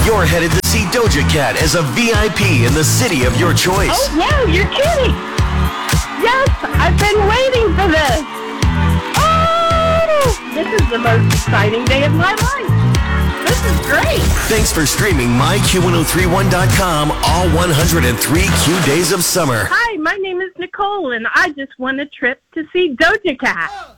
You're headed to see Doja Cat as a VIP in the city of your choice. Oh, no, you're kidding. Yes, I've been waiting for this. Oh, this is the most exciting day of my life. This is great. Thanks for streaming myQ1031.com all 103 Q days of summer. Hi, my name is Nicole, and I just won a trip to see Doja Cat.